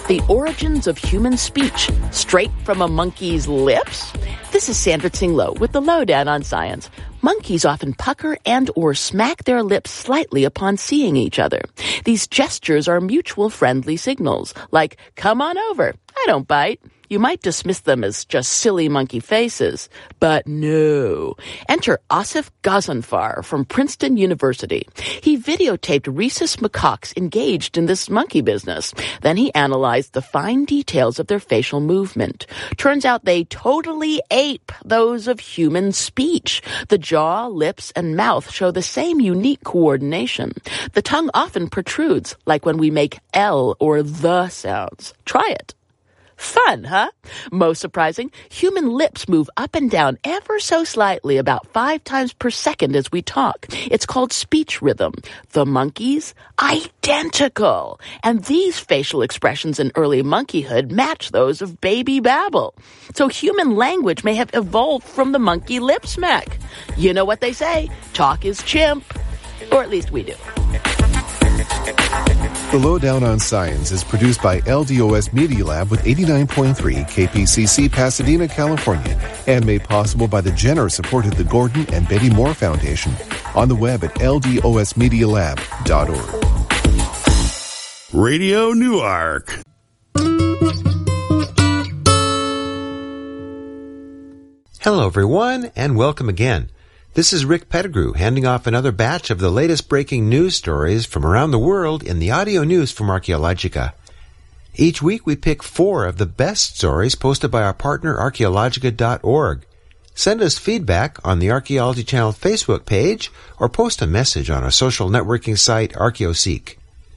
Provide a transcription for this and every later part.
The origins of human speech, straight from a monkey's lips? This is Sandra Tsing-Loh with the Lowdown on Science. Monkeys often pucker and or smack their lips slightly upon seeing each other. These gestures are mutual friendly signals, like, come on over, I don't bite. You might dismiss them as just silly monkey faces, but no. Enter Asif Ghazanfar from Princeton University. He videotaped rhesus macaques engaged in this monkey business. Then he analyzed the fine details of their facial movement. Turns out they totally ape those of human speech. The jaw, lips, and mouth show the same unique coordination. The tongue often protrudes, like when we make L or the sounds. Try it. Fun, huh? Most surprising, human lips move up and down ever so slightly, about 5 times per second as we talk. It's called speech rhythm. The monkeys? Identical! And these facial expressions in early monkeyhood match those of baby babble. So human language may have evolved from the monkey lip smack. You know what they say, talk is chimp. Or at least we do. The Lowdown on Science is produced by LDOS Media Lab with 89.3 KPCC, Pasadena, California, and made possible by the generous support of the Gordon and Betty Moore Foundation on the web at ldosmedialab.org. Radio Newark. Hello, everyone, and welcome again. This is Rick Pettigrew, handing off another batch of the latest breaking news stories from around the world in the audio news from Archaeologica. Each week we pick 4 of the best stories posted by our partner archaeologica.org. Send us feedback on the Archaeology Channel Facebook page or post a message on our social networking site ArchaeoSeek.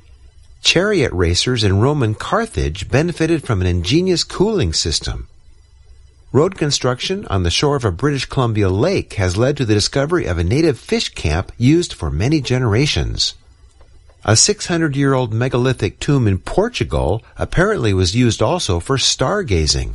Chariot racers in Roman Carthage benefited from an ingenious cooling system. Road construction on the shore of a British Columbia lake has led to the discovery of a native fish camp used for many generations. A 600-year-old megalithic tomb in Portugal apparently was used also for stargazing.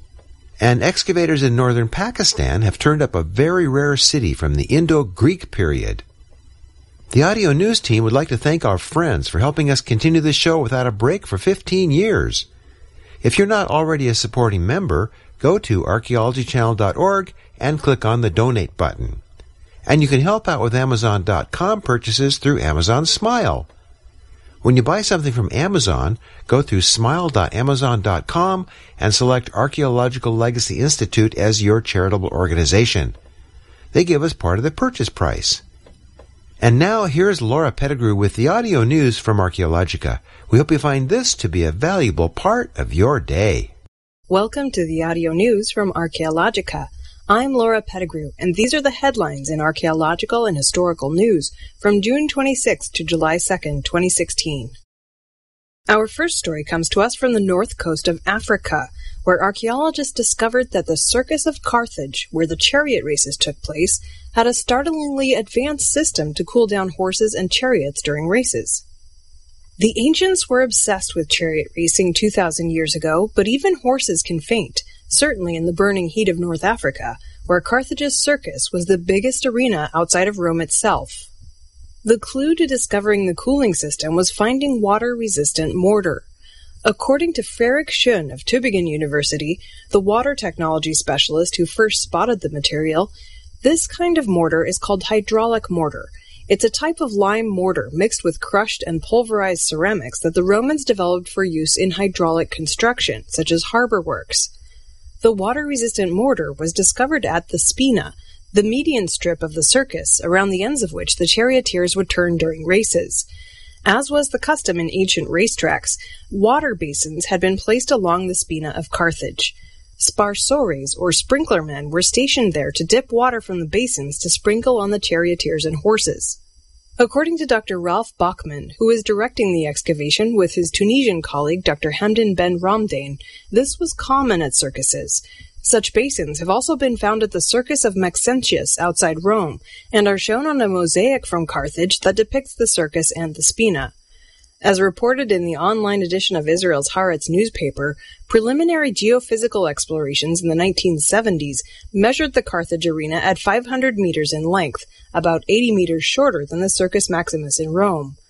And excavators in northern Pakistan have turned up a very rare city from the Indo-Greek period. The audio news team would like to thank our friends for helping us continue the show without a break for 15 years. If you're not already a supporting member, go to archaeologychannel.org and click on the donate button. And you can help out with Amazon.com purchases through Amazon Smile. When you buy something from Amazon, go through smile.amazon.com and select Archaeological Legacy Institute as your charitable organization. They give us part of the purchase price. And now here's Laura Pettigrew with the audio news from Archaeologica. We hope you find this to be a valuable part of your day. Welcome to the audio news from Archaeologica. I'm Laura Pettigrew, and these are the headlines in archaeological and historical news from June 26 to July 2, 2016. Our first story comes to us from the north coast of Africa, where archaeologists discovered that the Circus of Carthage, where the chariot races took place, had a startlingly advanced system to cool down horses and chariots during races. The ancients were obsessed with chariot racing 2,000 years ago, but even horses can faint, certainly in the burning heat of North Africa, where Carthage's circus was the biggest arena outside of Rome itself. The clue to discovering the cooling system was finding water-resistant mortar. According to Frederik Schoen of Tübingen University, the water technology specialist who first spotted the material, this kind of mortar is called hydraulic mortar. It's a type of lime mortar mixed with crushed and pulverized ceramics that the Romans developed for use in hydraulic construction, such as harbor works. The water-resistant mortar was discovered at the spina, the median strip of the circus, around the ends of which the charioteers would turn during races. As was the custom in ancient racetracks, water basins had been placed along the spina of Carthage. Sparsores, or sprinkler men, were stationed there to dip water from the basins to sprinkle on the charioteers and horses. According to Dr. Ralph Bachman, who is directing the excavation with his Tunisian colleague Dr. Hamdan Ben Ramdane, this was common at circuses. Such basins have also been found at the Circus of Maxentius outside Rome, and are shown on a mosaic from Carthage that depicts the circus and the spina. As reported in the online edition of Israel's Haaretz newspaper, preliminary geophysical explorations in the 1970s measured the Carthage arena at 500 meters in length, about 80 meters shorter than the Circus Maximus in Rome.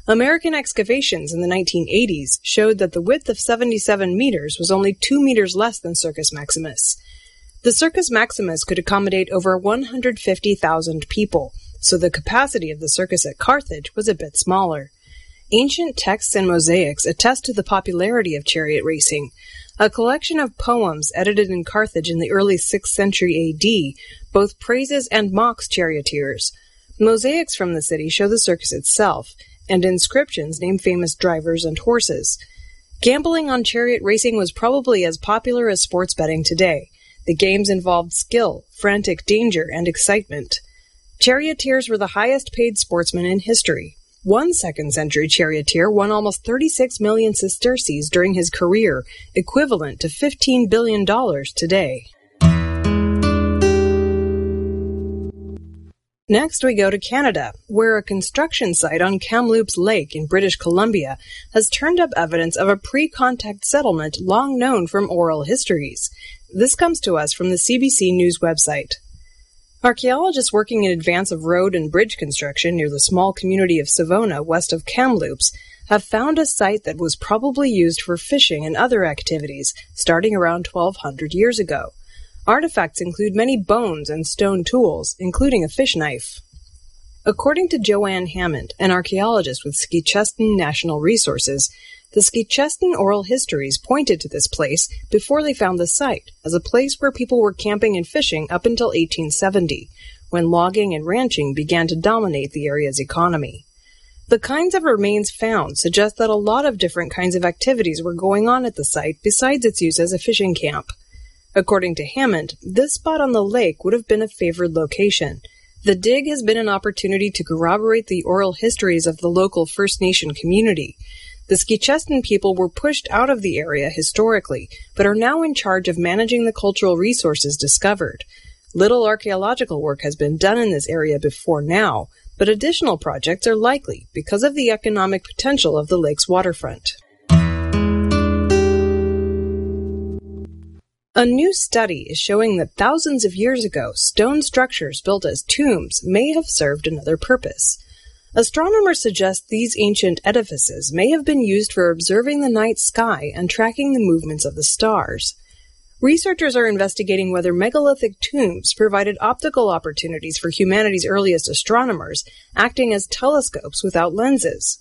American excavations in the 1980s showed that the width of 77 meters was only 2 meters less than Circus Maximus. The Circus Maximus could accommodate over 150,000 people, so the capacity of the circus at Carthage was a bit smaller. Ancient texts and mosaics attest to the popularity of chariot racing. A collection of poems edited in Carthage in the early 6th century AD both praises and mocks charioteers. Mosaics from the city show the circus itself, and inscriptions name famous drivers and horses. Gambling on chariot racing was probably as popular as sports betting today. The games involved skill, frantic danger, and excitement. Charioteers were the highest-paid sportsmen in history. One second-century charioteer won almost 36 million sesterces during his career, equivalent to $15 billion today. Next, we go to Canada, where a construction site on Kamloops Lake in British Columbia has turned up evidence of a pre-contact settlement long known from oral histories. This comes to us from the CBC News website. Archaeologists working in advance of road and bridge construction near the small community of Savona west of Kamloops have found a site that was probably used for fishing and other activities starting around 1200 years ago. Artifacts include many bones and stone tools, including a fish knife. According to Joanne Hammond, an archaeologist with Skicheston National Resources, the Skicheston oral histories pointed to this place before they found the site as a place where people were camping and fishing up until 1870, when logging and ranching began to dominate the area's economy. The kinds of remains found suggest that a lot of different kinds of activities were going on at the site besides its use as a fishing camp. According to Hammond, this spot on the lake would have been a favored location. The dig has been an opportunity to corroborate the oral histories of the local First Nation community. The Skicheston people were pushed out of the area historically, but are now in charge of managing the cultural resources discovered. Little archaeological work has been done in this area before now, but additional projects are likely because of the economic potential of the lake's waterfront. A new study is showing that thousands of years ago, stone structures built as tombs may have served another purpose. Astronomers suggest these ancient edifices may have been used for observing the night sky and tracking the movements of the stars. Researchers are investigating whether megalithic tombs provided optical opportunities for humanity's earliest astronomers, acting as telescopes without lenses.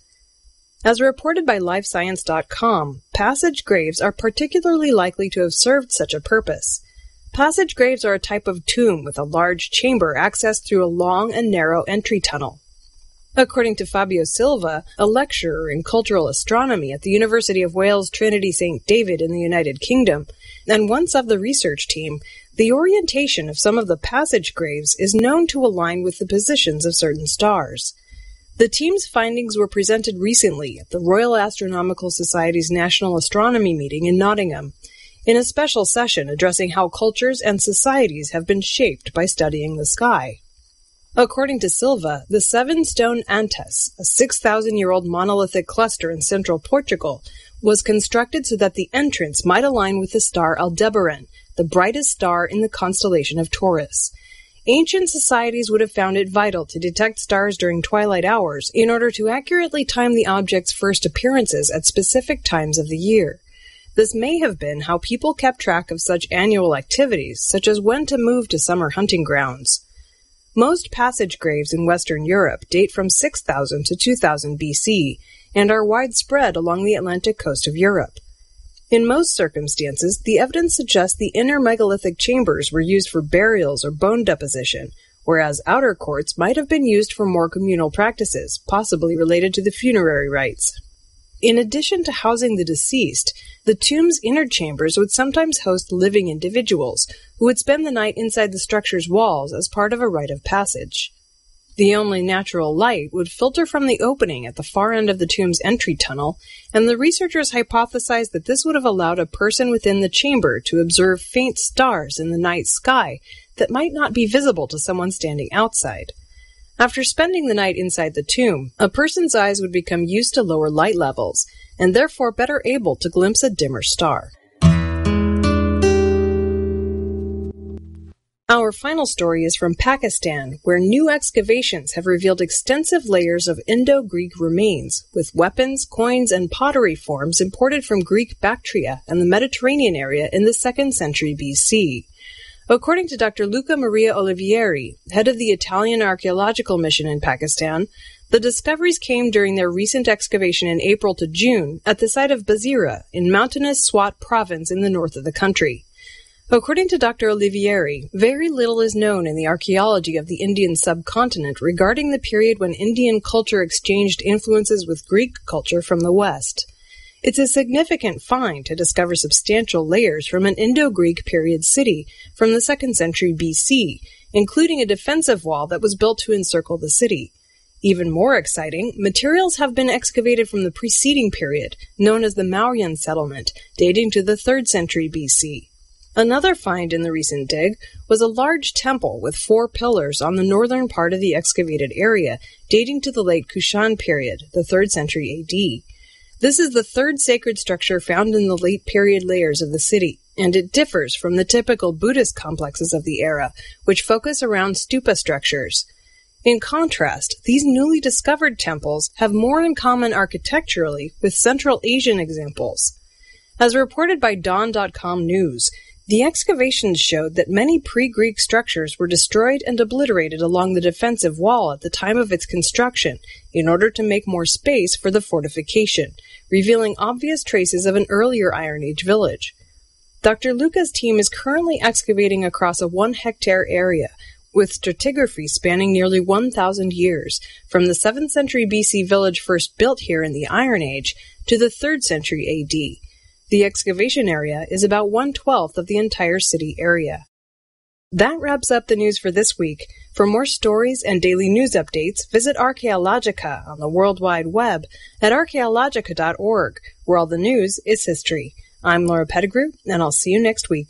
As reported by LifeScience.com, passage graves are particularly likely to have served such a purpose. Passage graves are a type of tomb with a large chamber accessed through a long and narrow entry tunnel. According to Fabio Silva, a lecturer in cultural astronomy at the University of Wales Trinity St. David in the United Kingdom, and once of the research team, the orientation of some of the passage graves is known to align with the positions of certain stars. The team's findings were presented recently at the Royal Astronomical Society's National Astronomy meeting in Nottingham, in a special session addressing how cultures and societies have been shaped by studying the sky. According to Silva, the seven-stone Antes, a 6,000-year-old monolithic cluster in central Portugal, was constructed so that the entrance might align with the star Aldebaran, the brightest star in the constellation of Taurus. Ancient societies would have found it vital to detect stars during twilight hours in order to accurately time the object's first appearances at specific times of the year. This may have been how people kept track of such annual activities, such as when to move to summer hunting grounds. Most passage graves in Western Europe date from 6000 to 2000 BC and are widespread along the Atlantic coast of Europe. In most circumstances, the evidence suggests the inner megalithic chambers were used for burials or bone deposition, whereas outer courts might have been used for more communal practices, possibly related to the funerary rites. In addition to housing the deceased, the tomb's inner chambers would sometimes host living individuals who would spend the night inside the structure's walls as part of a rite of passage. The only natural light would filter from the opening at the far end of the tomb's entry tunnel, and the researchers hypothesized that this would have allowed a person within the chamber to observe faint stars in the night sky that might not be visible to someone standing outside. After spending the night inside the tomb, a person's eyes would become used to lower light levels, and therefore better able to glimpse a dimmer star. Our final story is from Pakistan, where new excavations have revealed extensive layers of Indo-Greek remains, with weapons, coins, and pottery forms imported from Greek Bactria and the Mediterranean area in the 2nd century BC. According to Dr. Luca Maria Olivieri, head of the Italian Archaeological Mission in Pakistan, the discoveries came during their recent excavation in April to June at the site of Bazira in mountainous Swat province in the north of the country. According to Dr. Olivieri, very little is known in the archaeology of the Indian subcontinent regarding the period when Indian culture exchanged influences with Greek culture from the West. It's a significant find to discover substantial layers from an Indo-Greek period city from the 2nd century BC, including a defensive wall that was built to encircle the city. Even more exciting, materials have been excavated from the preceding period, known as the Mauryan settlement, dating to the 3rd century BC. Another find in the recent dig was a large temple with 4 pillars on the northern part of the excavated area, dating to the late Kushan period, the 3rd century AD. This is the 3rd sacred structure found in the late period layers of the city, and it differs from the typical Buddhist complexes of the era, which focus around stupa structures. In contrast, these newly discovered temples have more in common architecturally with Central Asian examples. As reported by Dawn.com News, the excavations showed that many pre-Greek structures were destroyed and obliterated along the defensive wall at the time of its construction in order to make more space for the fortification, revealing obvious traces of an earlier Iron Age village. Dr. Luca's team is currently excavating across a 1-hectare area, with stratigraphy spanning nearly 1,000 years, from the 7th century BC village first built here in the Iron Age to the 3rd century AD. The excavation area is about 1/12 of the entire city area. That wraps up the news for this week. For more stories and daily news updates, visit Archaeologica on the World Wide Web at archaeologica.org, where all the news is history. I'm Laura Pettigrew, and I'll see you next week.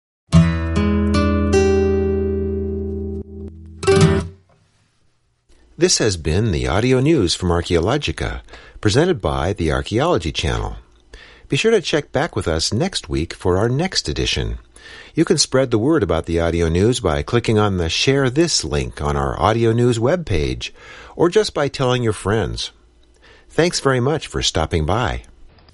This has been the audio news from Archaeologica, presented by the Archaeology Channel. Be sure to check back with us next week for our next edition. You can spread the word about the audio news by clicking on the Share This link on our audio news webpage, or just by telling your friends. Thanks very much for stopping by.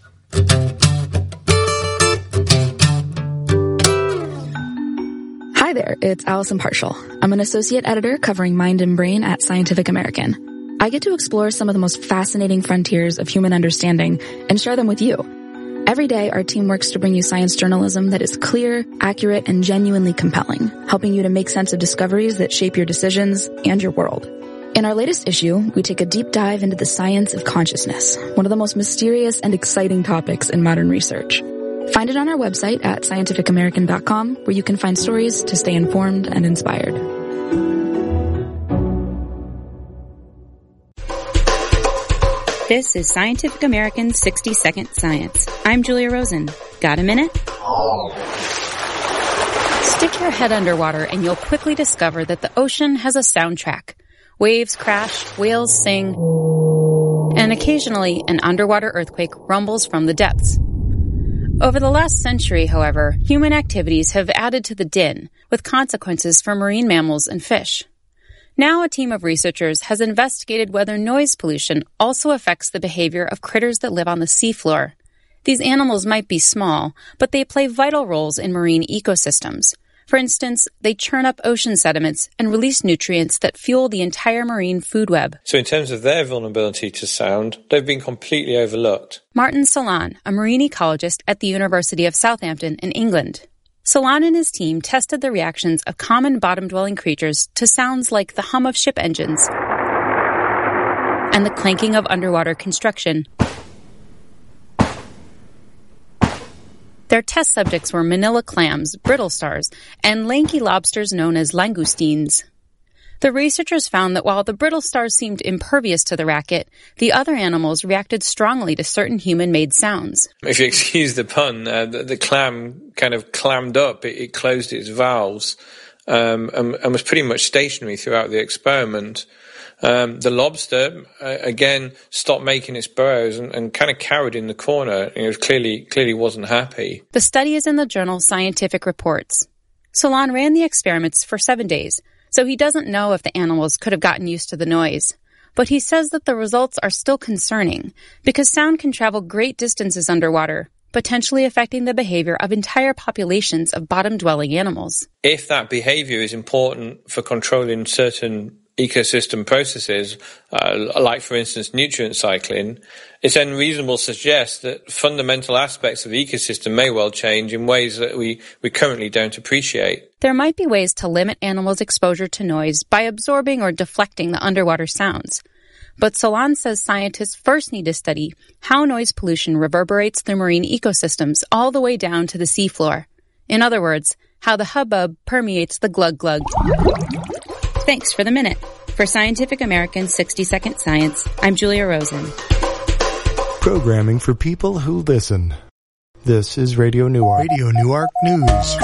Hi there, it's Allison Partial. I'm an associate editor covering mind and brain at Scientific American. I get to explore some of the most fascinating frontiers of human understanding and share them with you. Every day, our team works to bring you science journalism that is clear, accurate, and genuinely compelling, helping you to make sense of discoveries that shape your decisions and your world. In our latest issue, we take a deep dive into the science of consciousness, one of the most mysterious and exciting topics in modern research. Find it on our website at scientificamerican.com, where you can find stories to stay informed and inspired. This is Scientific American's 60-Second Science. I'm Julia Rosen. Got a minute? Stick your head underwater and you'll quickly discover that the ocean has a soundtrack. Waves crash, whales sing, and occasionally an underwater earthquake rumbles from the depths. Over the last century, however, human activities have added to the din, with consequences for marine mammals and fish. Now a team of researchers has investigated whether noise pollution also affects the behavior of critters that live on the seafloor. These animals might be small, but they play vital roles in marine ecosystems. For instance, they churn up ocean sediments and release nutrients that fuel the entire marine food web. So in terms of their vulnerability to sound, they've been completely overlooked. Martin Salan, a marine ecologist at the University of Southampton in England. Salan and his team tested the reactions of common bottom-dwelling creatures to sounds like the hum of ship engines and the clanking of underwater construction. Their test subjects were manila clams, brittle stars, and lanky lobsters known as langoustines. The researchers found that while the brittle stars seemed impervious to the racket, the other animals reacted strongly to certain human-made sounds. If you excuse the pun, the clam kind of clammed up. It closed its valves and was pretty much stationary throughout the experiment. The lobster, again, stopped making its burrows and kind of cowered in the corner. It was clearly wasn't happy. The study is in the journal Scientific Reports. Solon ran the experiments for 7 days, so he doesn't know if the animals could have gotten used to the noise. But he says that the results are still concerning, because sound can travel great distances underwater, potentially affecting the behavior of entire populations of bottom-dwelling animals. If that behavior is important for controlling certain ecosystem processes, like, for instance, nutrient cycling, it's then reasonable to suggest that fundamental aspects of the ecosystem may well change in ways that we currently don't appreciate. There might be ways to limit animals' exposure to noise by absorbing or deflecting the underwater sounds. But Solon says scientists first need to study how noise pollution reverberates through marine ecosystems all the way down to the seafloor. In other words, how the hubbub permeates the glug-glug. Thanks for the minute. For Scientific American's 60-Second Science, I'm Julia Rosen. Programming for people who listen. This is Radio Newark. Radio Newark News.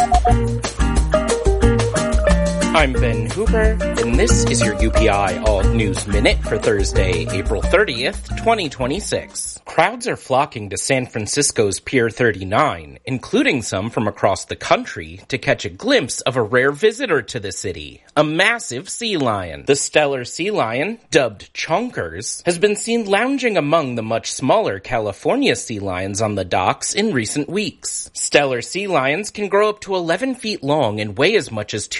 I'm Ben Hooper, and this is your UPI Alt News Minute for Thursday, April 30th, 2026. Crowds are flocking to San Francisco's Pier 39, including some from across the country, to catch a glimpse of a rare visitor to the city, a massive sea lion. The Steller sea lion, dubbed Chonkers, has been seen lounging among the much smaller California sea lions on the docks in recent weeks. Steller sea lions can grow up to 11 feet long and weigh as much as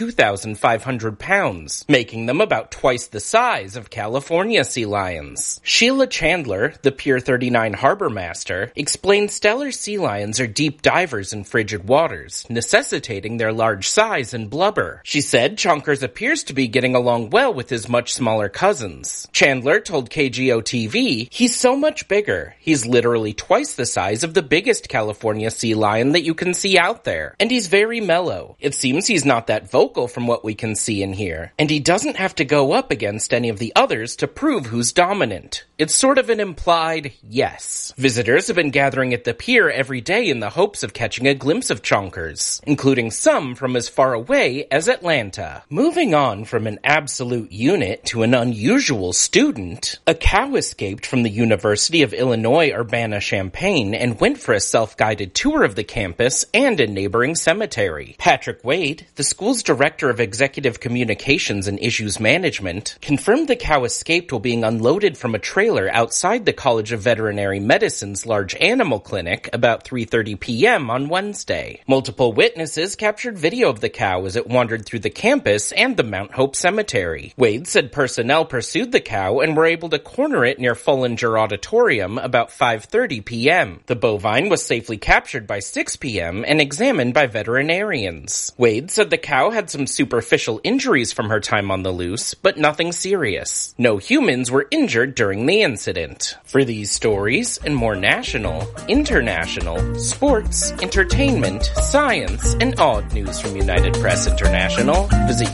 2,500 pounds, making them about twice the size of California sea lions. Sheila Chandler, the Pier 39 harbor master, explained Steller sea lions are deep divers in frigid waters, necessitating their large size and blubber. She said Chonkers appears to be getting along well with his much smaller cousins. Chandler told KGO-TV, "He's so much bigger. He's literally twice the size of the biggest California sea lion that you can see out there. And he's very mellow. It seems he's not that vocal from what we can see and hear. And he doesn't have to go up against any of the others to prove who's dominant. It's sort of an implied yes." Visitors have been gathering at the pier every day in the hopes of catching a glimpse of Chonkers, including some from as far away as Atlanta. Moving on from an absolute unit to an unusual student, a cow escaped from the University of Illinois Urbana-Champaign and went for a self-guided tour of the campus and a neighboring cemetery. Patrick Wade, the school's director of executive communications and issues management, confirmed the cow escaped while being unloaded from a trailer outside the College of Veterinary Medicine's large animal clinic about 3:30 p.m. on Wednesday. Multiple witnesses captured video of the cow as it wandered through the campus and the Mount Hope Cemetery. Wade said personnel pursued the cow and were able to corner it near Fullinger Auditorium about 5:30 p.m. The bovine was safely captured by 6 p.m. and examined by veterinarians. Wade said the cow had some superficial injuries from her time on the loose, but nothing serious. No humans were injured during the incident. For these stories and more national, international, sports, entertainment, science, and odd news from United Press International, visit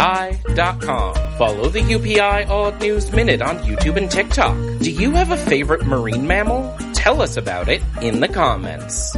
UPI.com. Follow the UPI Odd News Minute on YouTube and TikTok. Do you have a favorite marine mammal? Tell us about it in the comments.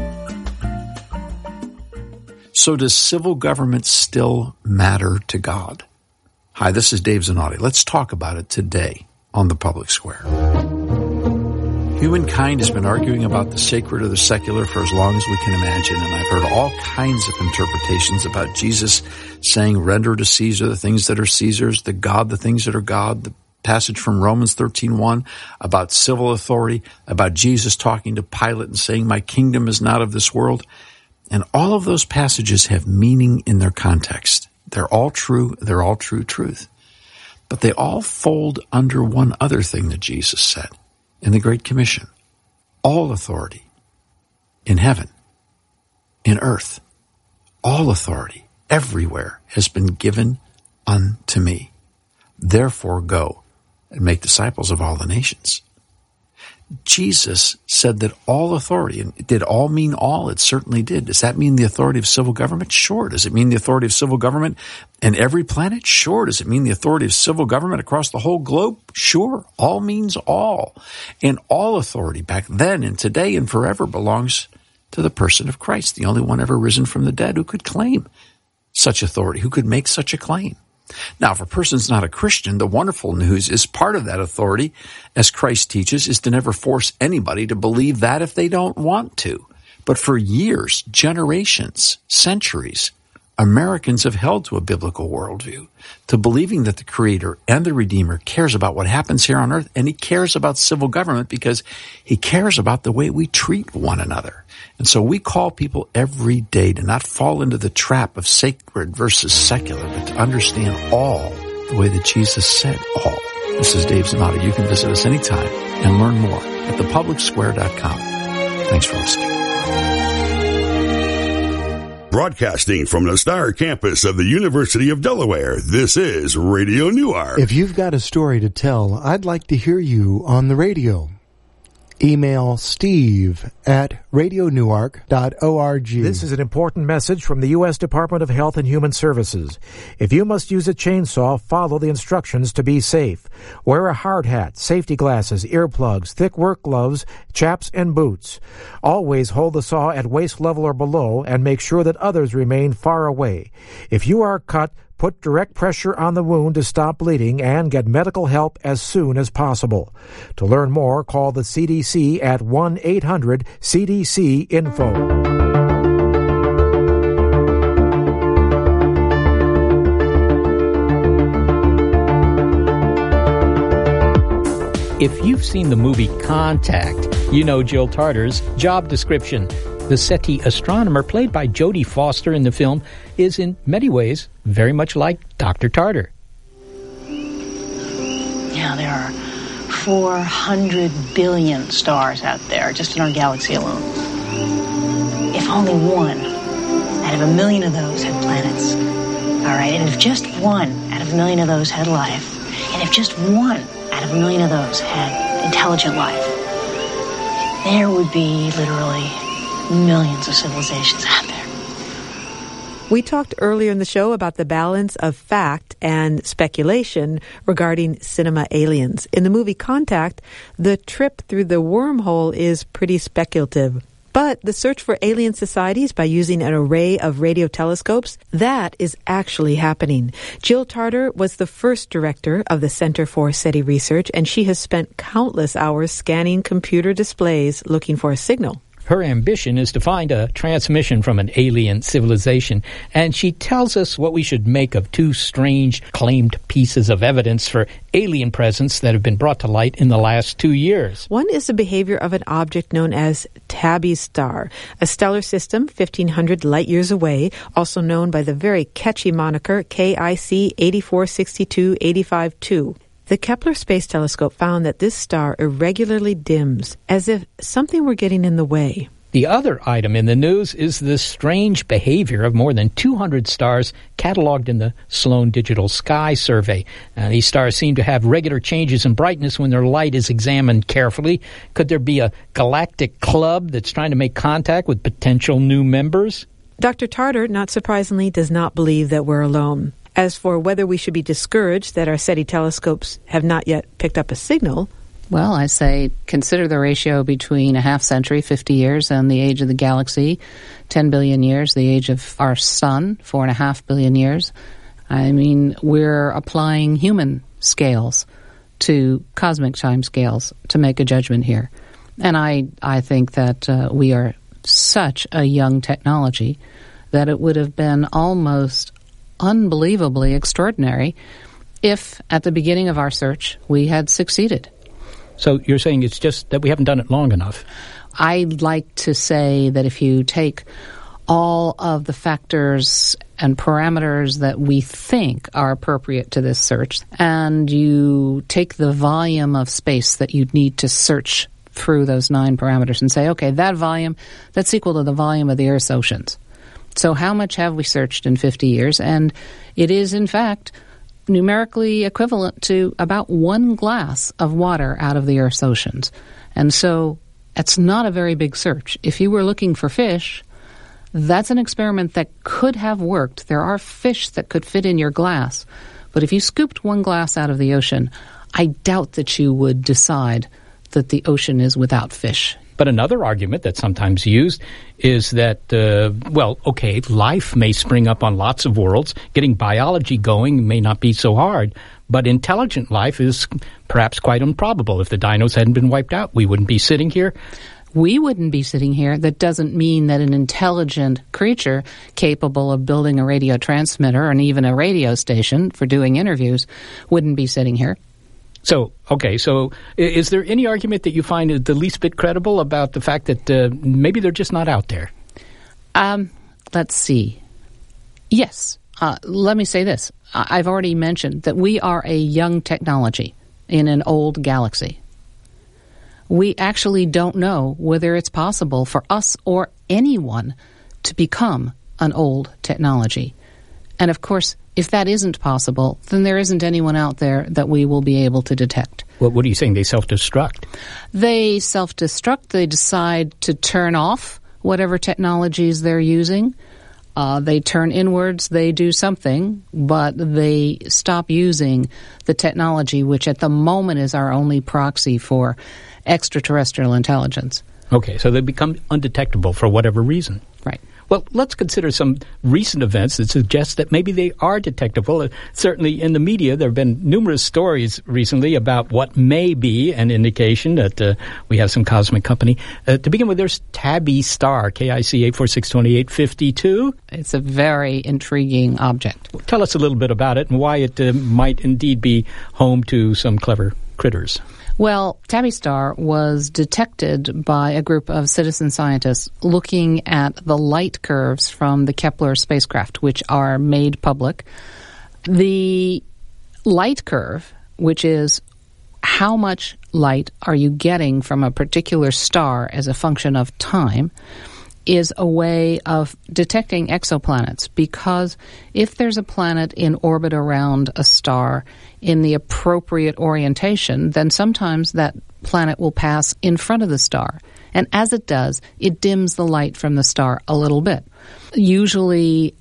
So does civil government still matter to God? Hi, this is Dave Zanotti. Let's talk about it today on the Public Square. Humankind has been arguing about the sacred or the secular for as long as we can imagine, and I've heard all kinds of interpretations about Jesus saying, render to Caesar the things that are Caesar's, the God the things that are God, the passage from Romans 13:1 about civil authority, about Jesus talking to Pilate and saying, my kingdom is not of this world. And all of those passages have meaning in their context. They're all true. They're all true truth. But they all fold under one other thing that Jesus said in the Great Commission. All authority in heaven, in earth, all authority everywhere has been given unto me. Therefore go and make disciples of all the nations. Jesus said that all authority, and did all mean all? It certainly did. Does that mean the authority of civil government? Sure. Does it mean the authority of civil government in every planet? Sure. Does it mean the authority of civil government across the whole globe? Sure. All means all. And all authority back then and today and forever belongs to the person of Christ, the only one ever risen from the dead who could claim such authority, who could make such a claim. Now, if a person's not a Christian, the wonderful news is part of that authority, as Christ teaches, is to never force anybody to believe that if they don't want to. But for years, generations, centuries, Americans have held to a biblical worldview, to believing that the Creator and the Redeemer cares about what happens here on earth, and He cares about civil government because He cares about the way we treat one another. And so we call people every day to not fall into the trap of sacred versus secular, but to understand all the way that Jesus said all. This is Dave Zanotti. You can visit us anytime and learn more at thepublicsquare.com. Thanks for listening. Broadcasting from the Star Campus of the University of Delaware, this is Radio Newark. If you've got a story to tell, I'd like to hear you on the radio. Email steve@radionewark.org. This is an important message from the U.S. Department of Health and Human Services. If you must use a chainsaw, follow the instructions to be safe. Wear a hard hat, safety glasses, earplugs, thick work gloves, chaps, and boots. Always hold the saw at waist level or below and make sure that others remain far away. If you are cut, put direct pressure on the wound to stop bleeding and get medical help as soon as possible. To learn more, call the CDC at 1-800-CDC-INFO. If you've seen the movie Contact, you know Jill Tarter's job description. The SETI astronomer, played by Jodie Foster in the film, is in many ways very much like Dr. Tarter. Yeah, there are 400 billion stars out there, just in our galaxy alone. If only one out of a million of those had planets, all right, and if just one out of a million of those had life, and if just one out of a million of those had intelligent life, there would be literally millions of civilizations out there. We talked earlier in the show about the balance of fact and speculation regarding cinema aliens. In the movie Contact, the trip through the wormhole is pretty speculative. But the search for alien societies by using an array of radio telescopes, that is actually happening. Jill Tarter was the first director of the Center for SETI Research, and she has spent countless hours scanning computer displays looking for a signal. Her ambition is to find a transmission from an alien civilization, and she tells us what we should make of two strange claimed pieces of evidence for alien presence that have been brought to light in the last 2 years. One is the behavior of an object known as Tabby's star, a stellar system 1,500 light-years away, also known by the very catchy moniker KIC 846285-2. The Kepler Space Telescope found that this star irregularly dims, as if something were getting in the way. The other item in the news is the strange behavior of more than 200 stars cataloged in the Sloan Digital Sky Survey. These stars seem to have regular changes in brightness when their light is examined carefully. Could there be a galactic club that's trying to make contact with potential new members? Dr. Tarter, not surprisingly, does not believe that we're alone. As for whether we should be discouraged that our SETI telescopes have not yet picked up a signal, well, I say consider the ratio between a half century, 50 years, and the age of the galaxy, 10 billion years, the age of our sun, 4.5 billion years. I mean, we're applying human scales to cosmic time scales to make a judgment here. And I think that we are such a young technology that it would have been almost unbelievably extraordinary if, at the beginning of our search, we had succeeded. So you're saying it's just that we haven't done it long enough? I'd like to say that if you take all of the factors and parameters that we think are appropriate to this search, and you take the volume of space that you'd need to search through those 9 parameters and say, okay, that volume, that's equal to the volume of the Earth's oceans. So how much have we searched in 50 years? And it is, in fact, numerically equivalent to about 1 glass of water out of the Earth's oceans. And so it's not a very big search. If you were looking for fish, that's an experiment that could have worked. There are fish that could fit in your glass. But if you scooped 1 glass out of the ocean, I doubt that you would decide that the ocean is without fish. But another argument that's sometimes used is that, life may spring up on lots of worlds. Getting biology going may not be so hard. But intelligent life is perhaps quite improbable. If the dinos hadn't been wiped out, we wouldn't be sitting here. we wouldn't be sitting here. That doesn't mean that an intelligent creature capable of building a radio transmitter and even a radio station for doing interviews wouldn't be sitting here. So is there any argument that you find the least bit credible about the fact that maybe they're just not out there? Let's see. Yes. Let me say this. I've already mentioned that we are a young technology in an old galaxy. We actually don't know whether it's possible for us or anyone to become an old technology. And of course, if that isn't possible, then there isn't anyone out there that we will be able to detect. Well, what are you saying? They self-destruct? They self-destruct. They decide to turn off whatever technologies they're using. They turn inwards, they do something, but they stop using the technology, which at the moment is our only proxy for extraterrestrial intelligence. Okay, so they become undetectable for whatever reason. Right. Well, let's consider some recent events that suggest that maybe they are detectable. Certainly in the media, there have been numerous stories recently about what may be an indication that we have some cosmic company. To begin with, there's Tabby Star, KIC 8462852. It's a very intriguing object. Tell us a little bit about it and why it might indeed be home to some clever critters. Well, Tabby Star was detected by a group of citizen scientists looking at the light curves from the Kepler spacecraft, which are made public. The light curve, which is how much light are you getting from a particular star as a function of time, is a way of detecting exoplanets, because if there's a planet in orbit around a star in the appropriate orientation, then sometimes that planet will pass in front of the star. And as it does, it dims the light from the star a little bit. Usually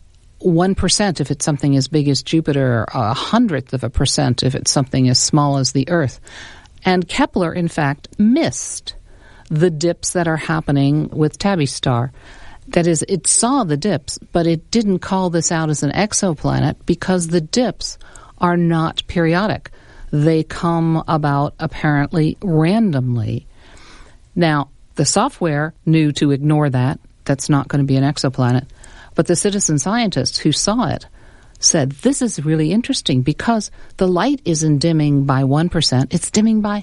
1% if it's something as big as Jupiter, 1/100% if it's something as small as the Earth. And Kepler, in fact, missed the dips that are happening with Tabby Star. That is, it saw the dips, but it didn't call this out as an exoplanet because the dips are not periodic. They come about apparently randomly. Now, the software knew to ignore that. That's not going to be an exoplanet. But the citizen scientists who saw it said, this is really interesting because the light isn't dimming by 1%, it's dimming by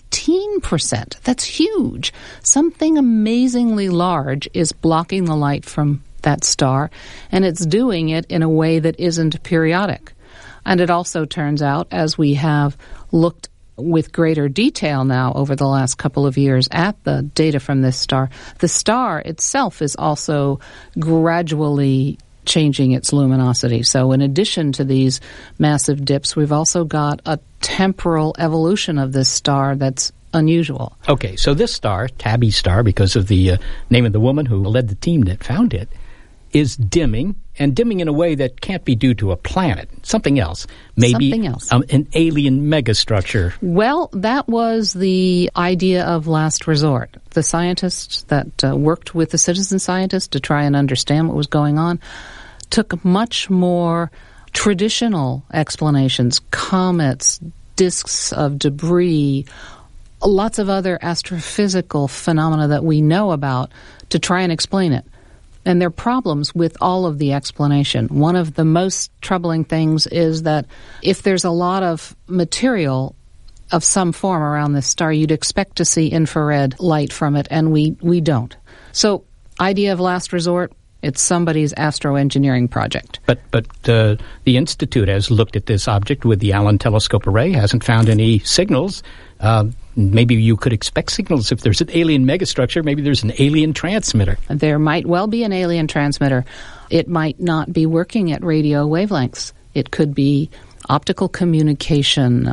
15%. That's huge. Something amazingly large is blocking the light from that star, and it's doing it in a way that isn't periodic. And it also turns out, as we have looked with greater detail now over the last couple of years at the data from this star, the star itself is also gradually changing its luminosity. So in addition to these massive dips, we've also got a temporal evolution of this star that's unusual. Okay, so this star, Tabby Star, because of the name of the woman who led the team that found it, is dimming, and dimming in a way that can't be due to a planet. Something else. Maybe something else. An alien megastructure. Well, that was the idea of last resort. The scientists that worked with the citizen scientists to try and understand what was going on took much more traditional explanations, comets, disks of debris, lots of other astrophysical phenomena that we know about to try and explain it. And there are problems with all of the explanation. One of the most troubling things is that if there's a lot of material of some form around this star, you'd expect to see infrared light from it, and we don't. So, idea of last resort, it's somebody's astroengineering project. But the Institute has looked at this object with the Allen Telescope Array, hasn't found any signals. Maybe you could expect signals if there's an alien megastructure. Maybe there's an alien transmitter. There might well be an alien transmitter. It might not be working at radio wavelengths. It could be optical communication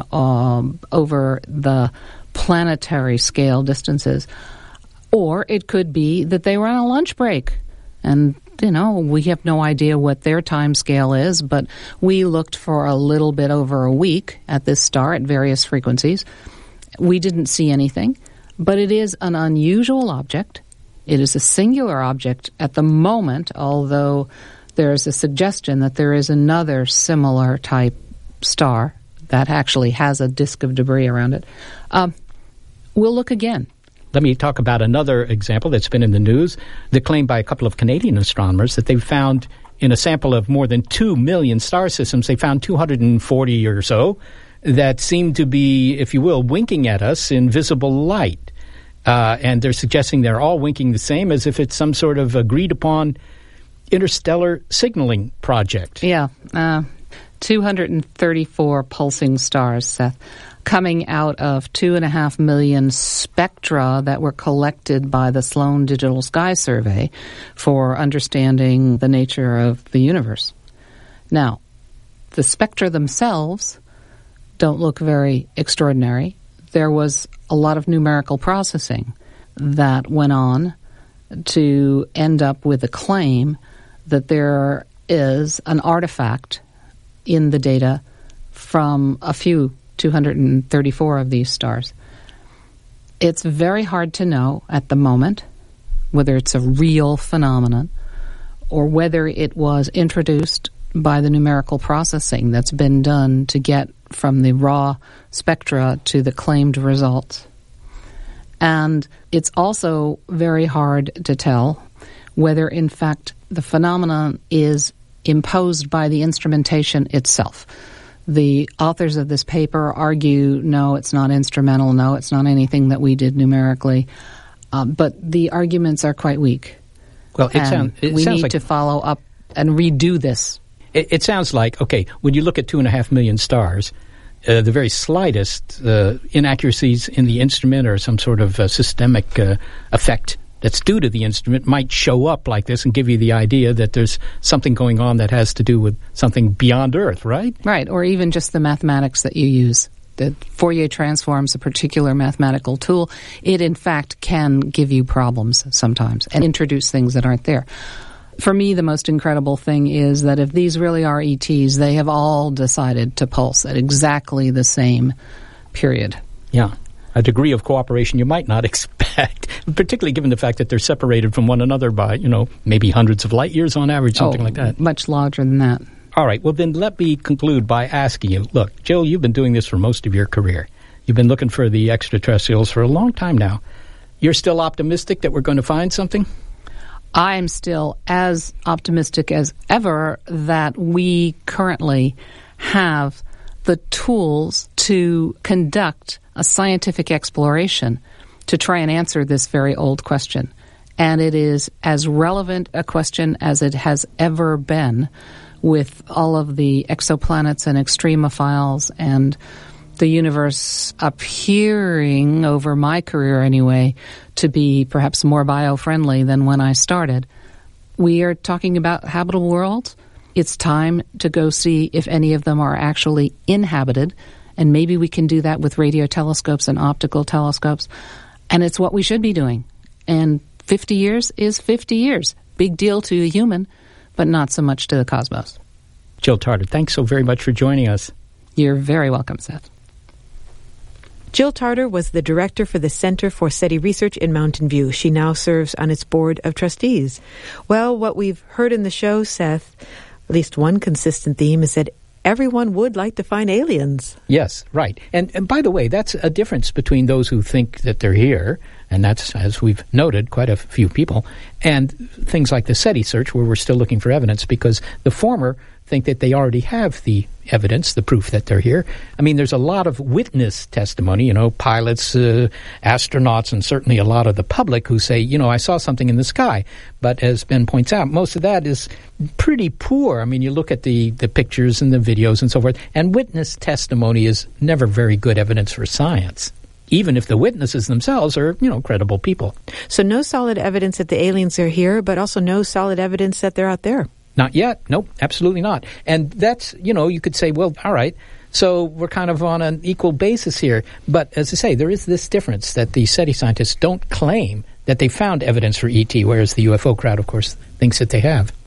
over the planetary scale distances. Or it could be that they were on a lunch break. And, we have no idea what their time scale is, but we looked for a little bit over a week at this star at various frequencies. We didn't see anything, but it is an unusual object. It is a singular object at the moment, although there is a suggestion that there is another similar type star that actually has a disk of debris around it. We'll look again. let me talk about another example that's been in the news. The claim by a couple of Canadian astronomers that they found in a sample of more than 2 million star systems, they found 240 or so that seem to be, if you will, winking at us in visible light. And they're suggesting they're all winking the same, as if it's some sort of agreed-upon interstellar signaling project. Yeah, 234 pulsing stars, Seth, coming out of 2.5 million spectra that were collected by the Sloan Digital Sky Survey for understanding the nature of the universe. Now, the spectra themselves don't look very extraordinary. There was a lot of numerical processing that went on to end up with a claim that there is an artifact in the data from a few 234 of these stars. It's very hard to know at the moment whether it's a real phenomenon or whether it was introduced by the numerical processing that's been done to get from the raw spectra to the claimed results. And it's also very hard to tell whether, in fact, the phenomenon is imposed by the instrumentation itself. The authors of this paper argue, no, it's not instrumental, no, it's not anything that we did numerically, but the arguments are quite weak. Well, we need to follow up and redo this. It sounds like, okay, when you look at 2.5 million stars, the very slightest inaccuracies in the instrument or some sort of systemic effect that's due to the instrument might show up like this and give you the idea that there's something going on that has to do with something beyond Earth, right? Right, or even just the mathematics that you use. The Fourier transform's a particular mathematical tool. It, in fact, can give you problems sometimes and introduce things that aren't there. For me, the most incredible thing is that if these really are ETs, they have all decided to pulse at exactly the same period. Yeah. A degree of cooperation you might not expect, particularly given the fact that they're separated from one another by, maybe hundreds of light years on average, something like that. Much larger than that. All right. Well, then let me conclude by asking you, look, Jill, you've been doing this for most of your career. You've been looking for the extraterrestrials for a long time now. You're still optimistic that we're going to find something? I'm still as optimistic as ever that we currently have the tools to conduct a scientific exploration to try and answer this very old question. And it is as relevant a question as it has ever been, with all of the exoplanets and extremophiles and the universe appearing, over my career anyway, to be perhaps more bio-friendly than when I started. We are talking about habitable worlds. It's time to go see if any of them are actually inhabited, and maybe we can do that with radio telescopes and optical telescopes. And it's what we should be doing. And 50 years is 50 years. Big deal to a human, but not so much to the cosmos. Jill Tarter, thanks so very much for joining us. You're very welcome, Seth. Jill Tarter was the director for the Center for SETI Research in Mountain View. She now serves on its board of trustees. Well, what we've heard in the show, Seth, at least one consistent theme is that everyone would like to find aliens. Yes, right. And by the way, that's a difference between those who think that they're here, and that's, as we've noted, quite a few people, and things like the SETI search, where we're still looking for evidence, because the former think that they already have the evidence, the proof that they're here. I mean, there's a lot of witness testimony, pilots, astronauts, and certainly a lot of the public who say, I saw something in the sky. But as Ben points out, most of that is pretty poor. I mean, you look at the pictures and the videos and so forth, and witness testimony is never very good evidence for science, even if the witnesses themselves are, credible people. So no solid evidence that the aliens are here, but also no solid evidence that they're out there. Not yet. Nope, absolutely not. And that's, you could say, well, all right, so we're kind of on an equal basis here. But as I say, there is this difference that the SETI scientists don't claim that they found evidence for ET, whereas the UFO crowd, of course, thinks that they have.